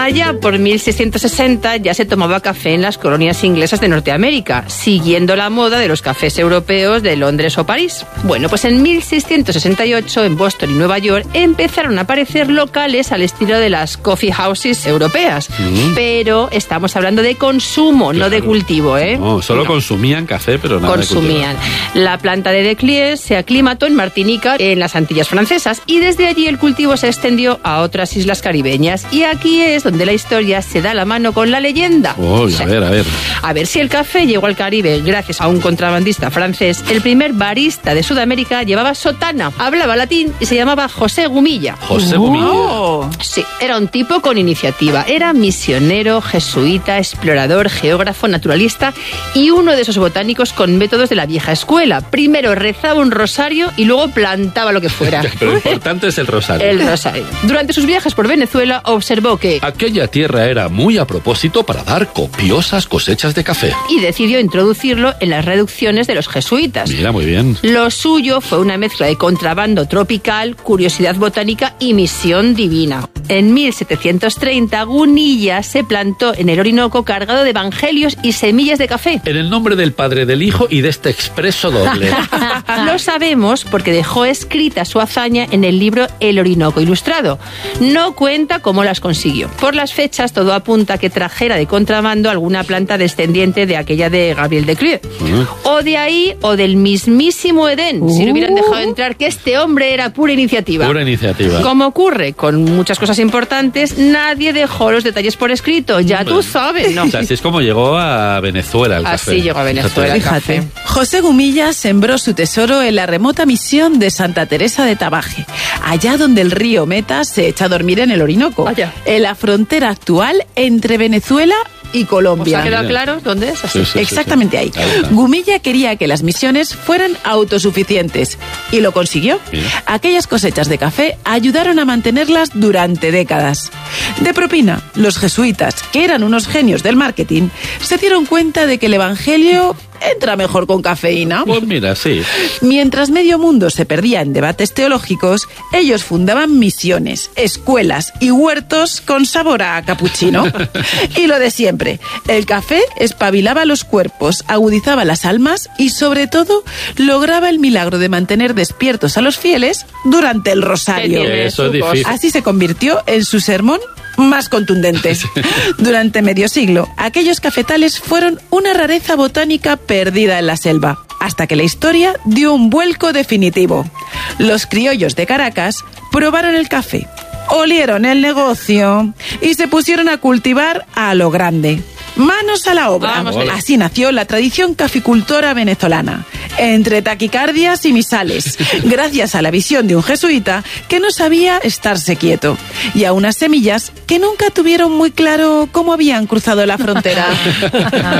Allá por 1660 ya se tomaba café en las colonias inglesas de Norteamérica, siguiendo la moda de los cafés europeos de Londres o París. Bueno, pues en 1668 en Boston y Nueva York empezaron a aparecer locales al estilo de las coffee houses europeas. Pero estamos hablando de consumo, claro, no de cultivo, ¿eh? No, solo consumían café, pero nada consumían. de cultivo. La planta de Declies se aclimató en Martinica, en las Antillas Francesas, y desde allí el cultivo se extendió a otras islas caribeñas. Y aquí es donde la historia se da la mano con la leyenda. Oh, a ver. A ver, si el café llegó al Caribe gracias a un contrabandista francés, el primer barista de Sudamérica llevaba sotana, hablaba latín y se llamaba José Gumilla. José Gumilla. Sí, era un tipo con iniciativa. Era misionero, jesuita, explorador, geógrafo, naturalista y uno de esos botánicos con métodos de la vieja escuela. Primero rezaba un rosario y luego plantaba lo que fuera. Pero lo importante es el rosario. El rosario. Durante sus viajes por Venezuela observó que aquella tierra era muy a propósito para dar copiosas cosechas de café. Y decidió introducirlo en las reducciones de los jesuitas. Mira, muy bien. Lo suyo fue una mezcla de contrabando tropical, curiosidad botánica y misión divina. En 1730, Gunilla se plantó en el Orinoco cargado de evangelios y semillas de café. En el nombre del Padre, del Hijo y de este expreso doble. Lo sabemos porque dejó escrita su hazaña en el libro El Orinoco Ilustrado. No cuenta cómo las consiguió. Por las fechas, todo apunta a que trajera de contrabando alguna planta descendiente de aquella de Gabriel Declies. O de ahí, o del mismísimo Edén, si lo hubieran dejado entrar, que este hombre era pura iniciativa. Pura iniciativa. Como ocurre con muchas cosas importantes, nadie dejó los detalles por escrito. Ya tú sabes, ¿no? O sea, así es como llegó a Venezuela el café. Así llegó a Venezuela el café. José Gumilla sembró su tesoro en la remota misión de Santa Teresa de Tabaje, allá donde el río Meta se echa a dormir en el Orinoco, en la frontera actual entre Venezuela y Colombia. ¿Os ha quedado claro dónde es? Así. Sí, exactamente ahí. Claro. Gumilla quería que las misiones fueran autosuficientes y lo consiguió. Aquellas cosechas de café ayudaron a mantenerlas durante décadas. De propina, los jesuitas, que eran unos genios del marketing, se dieron cuenta de que el evangelio entra mejor con cafeína. Pues mira, sí. Mientras medio mundo se perdía en debates teológicos, ellos fundaban misiones, escuelas y huertos con sabor a capuchino. Y lo de siempre, el café espabilaba los cuerpos, agudizaba las almas y, sobre todo, lograba el milagro de mantener despiertos a los fieles durante el rosario. Eso es difícil. Así se convirtió en su sermón más contundente. Durante medio siglo, aquellos cafetales fueron una rareza botánica perdida en la selva, hasta que la historia dio un vuelco definitivo. Los criollos de Caracas probaron el café, olieron el negocio y se pusieron a cultivar a lo grande. Manos a la obra. Así nació la tradición caficultora venezolana, entre taquicardias y misales, gracias a la visión de un jesuita que no sabía estarse quieto, y a unas semillas que nunca tuvieron muy claro cómo habían cruzado la frontera.